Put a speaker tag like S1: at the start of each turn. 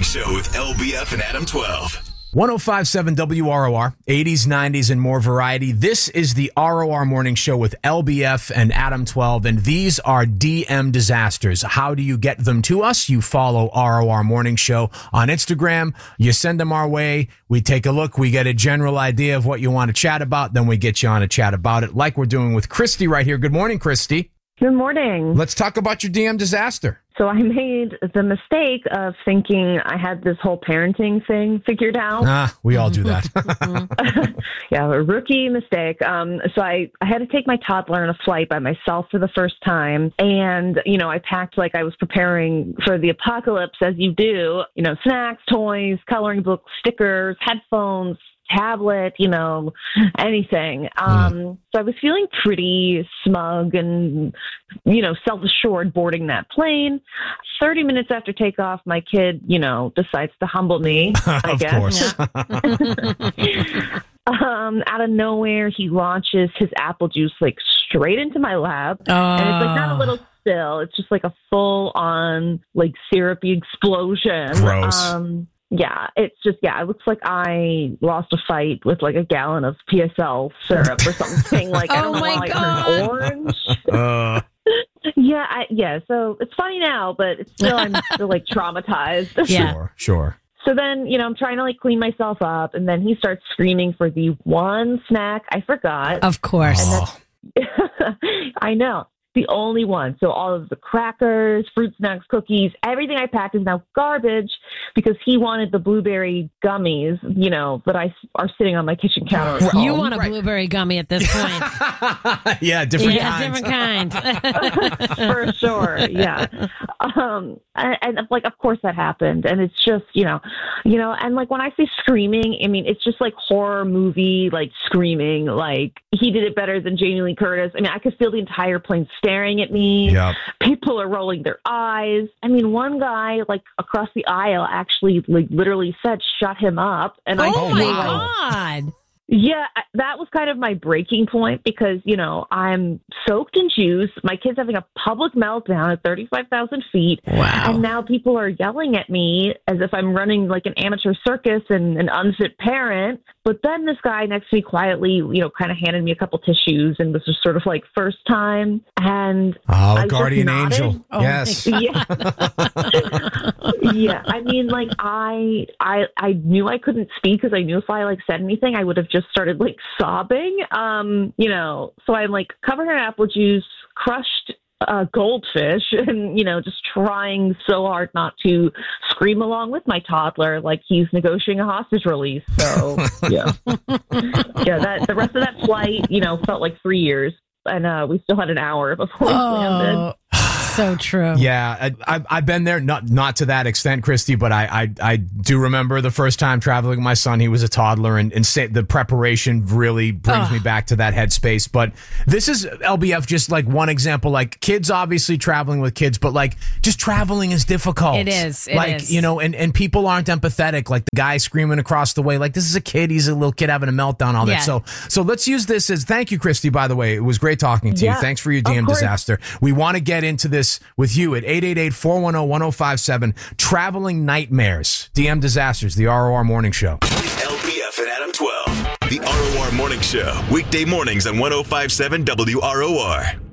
S1: Show with LBF and Adam 12.
S2: 105.7 WROR, 80s, 90s, and more variety. This is the ROR Morning Show with LBF and Adam 12, and these are DM disasters. How do you get them to us? You follow ROR Morning Show on Instagram. You send them our way. We take a look. We get a general idea of what you want to chat about. Then we get you on a chat about it, like we're doing with Christy right here. Good morning, Christy.
S3: Good morning.
S2: Let's talk about your DM disaster.
S3: So I made the mistake of thinking I had this whole parenting thing figured out.
S2: We all do that.
S3: Yeah, a rookie mistake. So I had to take my toddler on a flight by myself for the first time. And, I packed like I was preparing for the apocalypse, as you do. Snacks, toys, coloring books, stickers, headphones, tablet, anything. So I was feeling pretty smug and, self-assured boarding that plane. 30 minutes after takeoff, my kid, decides to humble me, I
S2: Of
S3: guess.
S2: course.
S3: Out of nowhere, he launches his apple juice straight into my lap. And it's not a little spill. It's just a full-on syrupy explosion.
S2: Gross.
S3: Yeah, it's just, it looks like I lost a fight with a gallon of PSL syrup or something. I don't know why I turned orange. Yeah, so it's funny now, but it's still, I'm still traumatized.
S4: Yeah.
S2: Sure.
S3: So then, I'm trying to clean myself up, and then he starts screaming for the one snack I forgot.
S4: Of course.
S3: I know. The only one. So all of the crackers, fruit snacks, cookies, everything I packed is now garbage because he wanted the blueberry gummies, that are sitting on my kitchen counter.
S4: You want a blueberry gummy at this point.
S2: Yeah, different kinds.
S4: Different kind.
S3: For sure. Yeah. And of course that happened. And it's just, and when I say screaming, I mean, it's just horror movie, screaming, he did it better than Jamie Lee Curtis. I mean, I could feel the entire plane staring at me.
S2: Yep.
S3: People are rolling their eyes. I mean, one guy across the aisle actually literally said, "Shut him up." And
S4: oh my God.
S3: Yeah, that was kind of my breaking point because, I'm soaked in juice. My kid's having a public meltdown at 35,000 feet.
S4: Wow.
S3: And now people are yelling at me as if I'm running an amateur circus and an unfit parent. But then this guy next to me quietly, kind of handed me a couple tissues and was just sort of first time. And I
S2: guardian
S3: just
S2: angel.
S4: Oh,
S2: Yes.
S3: Yeah. Yeah. I mean, I knew I couldn't speak because I knew if I said anything, I would have just started sobbing. So I'm covered in apple juice, crushed goldfish, and just trying so hard not to scream along with my toddler like he's negotiating a hostage release. So yeah, the rest of that flight, felt like 3 years, and we still had an hour before we landed.
S4: So true.
S2: Yeah, I've been there, not to that extent, Christy, but I do remember the first time traveling with my son. He was a toddler, and the preparation really brings me back to that headspace. But this is, LBF, just one example. Kids obviously traveling with kids, but just traveling is difficult.
S4: It is. It is.
S2: And people aren't empathetic. The guy screaming across the way, this is a kid. He's a little kid having a meltdown, all that. So let's use this as, thank you, Christy, by the way. It was great talking to you. Thanks for your DM disaster. We want to get into this with you at 888-410-1057. Traveling nightmares, DM disasters, the ROR Morning Show.
S1: LBF and Adam 12. The ROR Morning Show. Weekday mornings on 105.7 WROR.